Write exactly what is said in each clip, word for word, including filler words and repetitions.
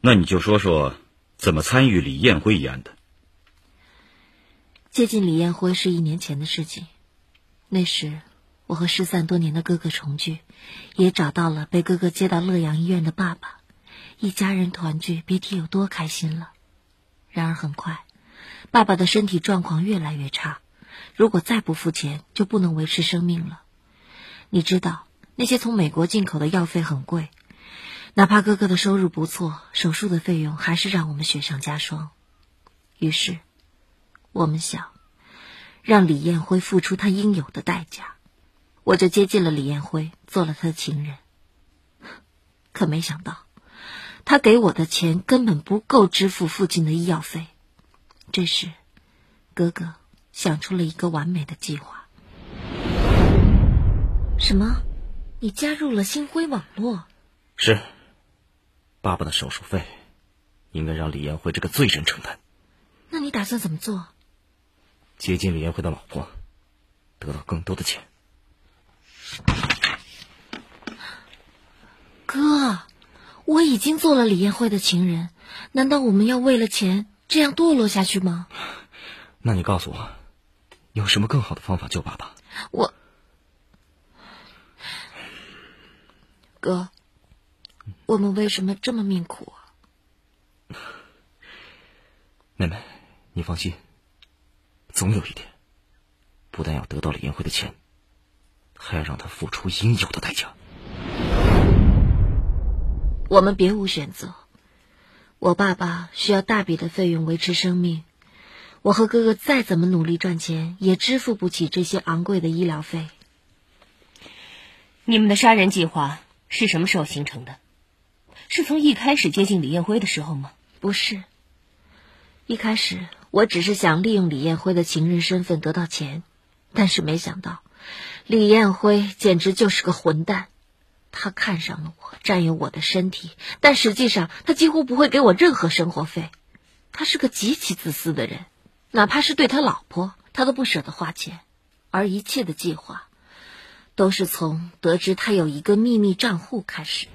那你就说说怎么参与李艳辉一案的。 接近李艳辉是一年前的事情，那时我和失散多年的哥哥重聚，也找到了被哥哥接到乐阳医院的爸爸，一家人团聚，别提有多开心了。然而很快，爸爸的身体状况越来越差，如果再不付钱，就不能维持生命了。你知道，那些从美国进口的药费很贵，哪怕哥哥的收入不错，手术的费用还是让我们雪上加霜。于是，我们想让李艳辉付出他应有的代价，我就接近了李艳辉，做了他的情人。可没想到，他给我的钱根本不够支付父亲的医药费。这时，哥哥想出了一个完美的计划。什么？你加入了星辉网络？ 是，爸爸的手术费应该让李艳辉这个罪人承担。 那你打算怎么做？ 接近李艳辉的老婆，得到更多的钱。 哥，我已经做了李艳辉的情人，难道我们要为了钱这样堕落下去吗？ 那你告诉我，有什么更好的方法救爸爸？ 我，哥，我们为什么这么命苦啊？ 妹妹，你放心，总有一天，不但要得到李艳辉的钱，还要让他付出应有的代价。 我们别无选择，我爸爸需要大笔的费用维持生命，我和哥哥再怎么努力赚钱，也支付不起这些昂贵的医疗费。 你们的杀人计划是什么时候形成的？是从一开始接近李艳辉的时候吗？ 不是，一开始我只是想利用李艳辉的情人身份得到钱，但是没想到李艳辉简直就是个混蛋。他看上了我，占有我的身体，但实际上他几乎不会给我任何生活费。他是个极其自私的人，哪怕是对他老婆，他都不舍得花钱。而一切的计划都是从得知他有一个秘密账户开始的。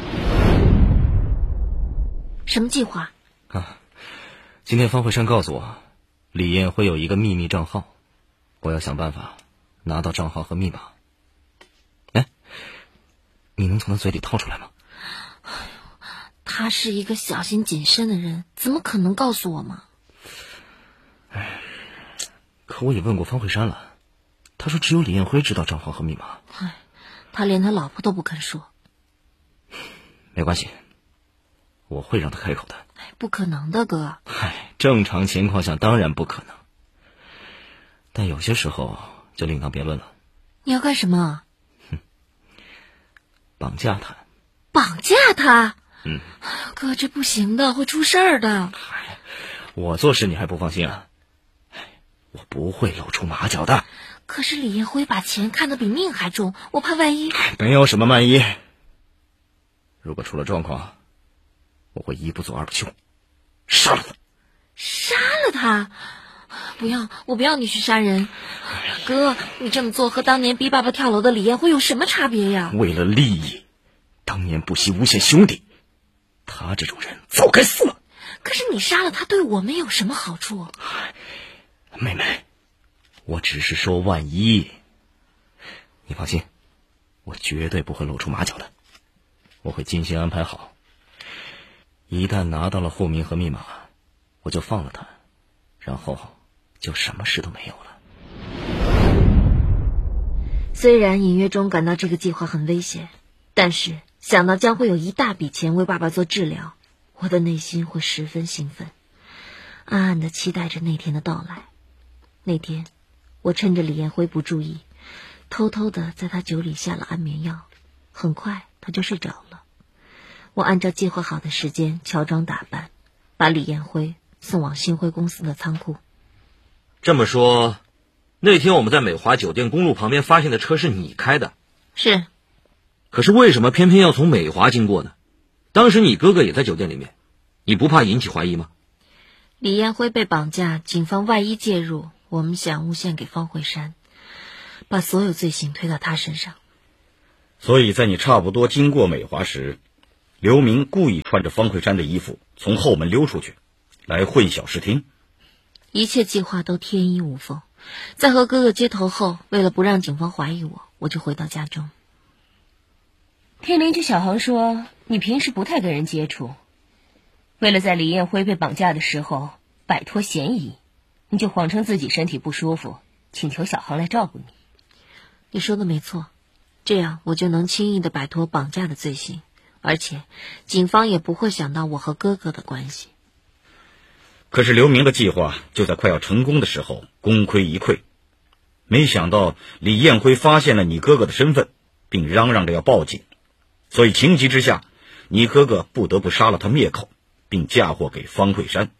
什么计划？ 啊，今天方慧山告诉我，李艳辉有一个秘密账号，我要想办法拿到账号和密码。哎，你能从他嘴里套出来吗？ 他是一个小心谨慎的人，怎么可能告诉我吗？ 哎，可我也问过方慧山了，他说只有李艳辉知道账号和密码。 哎，他连他老婆都不肯说。 没关系，我会让他开口的。 不可能的，哥。 唉，正常情况下当然不可能，但有些时候就另当别论了。 你要干什么？ 哼，绑架他。 绑架他？ 嗯， 哥，这不行的，会出事儿的。 唉，我做事你还不放心啊？唉，我不会露出马脚的。 可是李艳辉把钱看得比命还重，我怕万一…… 没有什么万一。如果出了状况，我会一不做二不休，杀了他。 杀了他？不要，我不要你去杀人。哥，你这么做和当年逼爸爸跳楼的李艳辉有什么差别呀？ 为了利益，当年不惜诬陷兄弟，他这种人早该死了。 可是你杀了他，对我们有什么好处？ 妹妹，我只是说万一。你放心，我绝对不会露出马脚的，我会精心安排好。一旦拿到了户名和密码，我就放了他，然后就什么事都没有了。 虽然隐约中感到这个计划很危险，但是想到将会有一大笔钱为爸爸做治疗，我的内心会十分兴奋，暗暗地期待着那天的到来。那天，我趁着李艳辉不注意，偷偷地在他酒里下了安眠药，很快他就睡着了。我按照计划好的时间乔装打扮，把李艳辉送往星辉公司的仓库。 这么说，那天我们在美华酒店公路旁边发现的车是你开的？ 是。 可是为什么偏偏要从美华经过呢？当时你哥哥也在酒店里面，你不怕引起怀疑吗？ 李艳辉被绑架，警方万一介入，我们想诬陷给方慧山，把所有罪行推到他身上。 所以在你差不多经过美华时， 刘明故意穿着方慧山的衣服从后门溜出去，来混淆视听。 一切计划都天衣无缝。在和哥哥接头后，为了不让警方怀疑我，我就回到家中。 听邻居小航说，你平时不太跟人接触，为了在李艳辉被绑架的时候摆脱嫌疑，你就谎称自己身体不舒服，请求小航来照顾你。 你说的没错，这样我就能轻易地摆脱绑架的罪行，而且警方也不会想到我和哥哥的关系。 可是刘明的计划就在快要成功的时候功亏一篑，没想到李艳辉发现了你哥哥的身份，并嚷嚷着要报警，所以情急之下，你哥哥不得不杀了他灭口，并嫁祸给方慧山。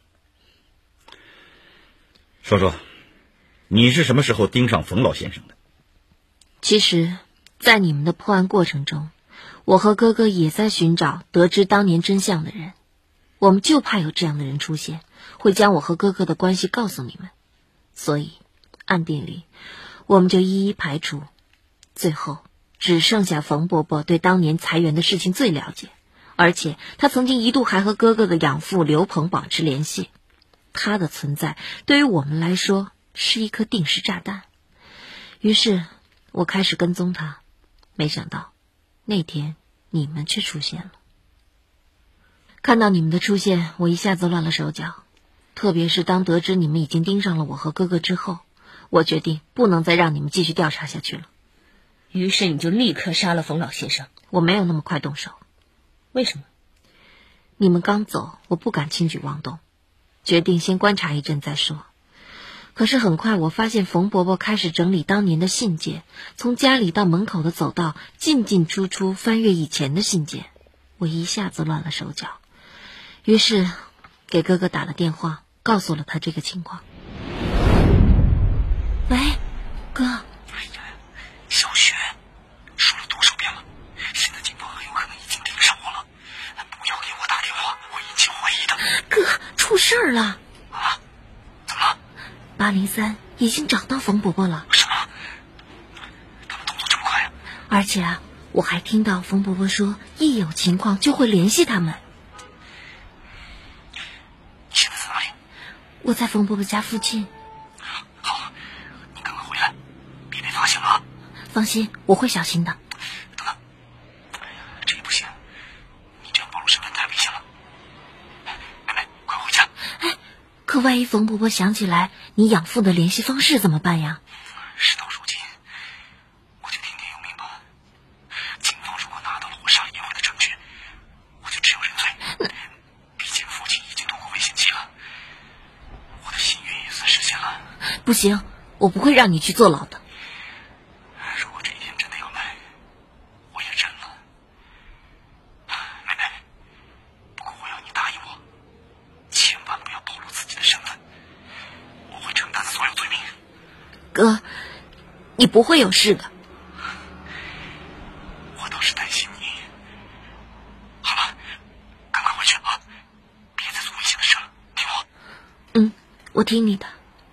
说说，你是什么时候盯上冯老先生的？ 其实，在你们的破案过程中，我和哥哥也在寻找得知当年真相的人，我们就怕有这样的人出现，会将我和哥哥的关系告诉你们，所以暗地里我们就一一排除，最后只剩下冯伯伯对当年裁员的事情最了解，而且他曾经一度还和哥哥的养父刘鹏保持联系，他的存在对于我们来说是一颗定时炸弹。于是我开始跟踪他，没想到那天你们却出现了。看到你们的出现，我一下子乱了手脚，特别是当得知你们已经盯上了我和哥哥之后，我决定不能再让你们继续调查下去了。 于是你就立刻杀了冯老先生。 我没有那么快动手。 为什么？ 你们刚走，我不敢轻举妄动，决定先观察一阵再说。可是很快我发现冯伯伯开始整理当年的信件，从家里到门口的走道进进出出翻阅以前的信件，我一下子乱了手脚，于是给哥哥打了电话，告诉了他这个情况。喂，哥。 哎呀，小雪，说了多少遍了，现在警方很有可能已经盯上我了，不要给我打电话，会引起怀疑的。 哥，出事儿了。 啊？怎么了？ 八零三已经找到冯伯伯了。 什么？他们动作这么快啊？ 而且啊，我还听到冯伯伯说，一有情况就会联系他们。 你现在在哪里？ 我在冯伯伯家附近。 好，你赶快回来，别被发现了啊！ 放心，我会小心的。 等等，哎呀，这也不行，你这样暴露身份太危险了。妹妹，快回家。 哎，可万一冯伯伯想起来你养父的联系方式怎么办呀？ 事到如今，我就听天由命吧。警方如果拿到了我杀李艳辉的证据，我就只有认罪。毕竟父亲已经度过危险期了，我的心愿也算实现了。 不行，我不会让你去坐牢的。 如果这一天真的要来，我也认了。妹妹，不过我要你答应我，千万不要暴露自己的身份，我会承担所有罪名。 哥，你不会有事的。 我倒是担心你。好了，赶快回去啊，别再做危险的事了，听我。 嗯，我听你的。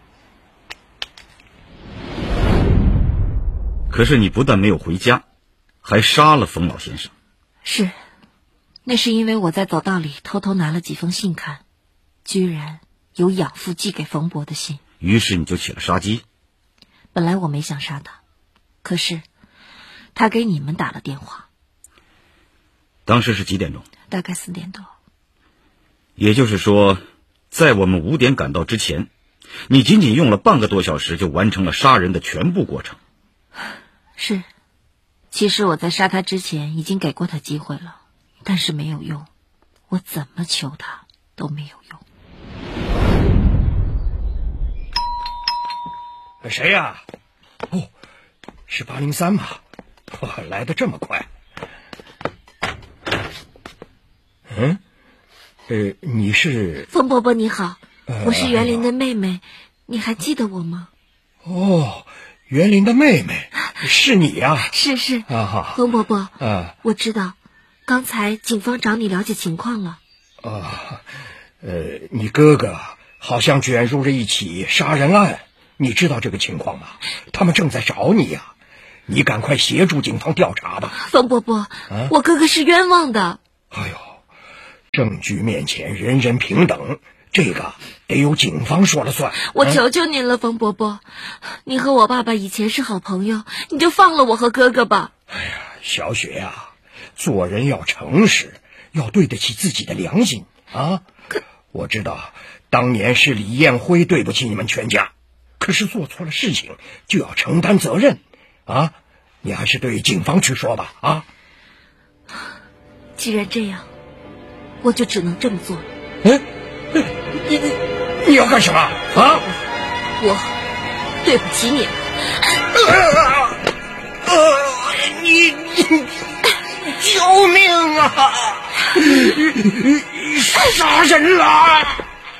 可是你不但没有回家，还杀了冯老先生。 是，那是因为我在走道里偷偷拿了几封信看，居然有养父寄给冯伯的信。 于是你就起了杀机。 本来我没想杀他，可是他给你们打了电话。 当时是几点钟？ 大概四点多。 也就是说，在我们五点赶到之前，你仅仅用了半个多小时就完成了杀人的全部过程。 是，其实我在杀他之前已经给过他机会了，但是没有用，我怎么求他都没有用。 谁呀、啊？哦，是八零三吗？哇，来得这么快。嗯，呃，你是？ 冯伯伯你好， 呃、 我是园林的妹妹，你还记得我吗？ 哦，园林的妹妹，是你呀、啊？ 是是啊， 冯伯伯， 啊， 我知道，刚才警方找你了解情况了。 啊，呃，你哥哥好像卷入了一起杀人案。你知道这个情况吗？他们正在找你呀、啊，你赶快协助警方调查吧。 冯伯伯、啊，我哥哥是冤枉的。 哎呦，证据面前人人平等，这个得由警方说了算。 我求求您了，冯伯伯，你和我爸爸以前是好朋友，你就放了我和哥哥吧。 哎呀，小雪呀、啊，做人要诚实，要对得起自己的良心啊！我知道当年是李彦辉对不起你们全家，可是做错了事情就要承担责任啊！你还是对警方去说吧啊！ 既然这样，我就只能这么做了。 哎，你你你要干什么啊？ 我对不起你。 啊啊！你你救命啊！杀人了！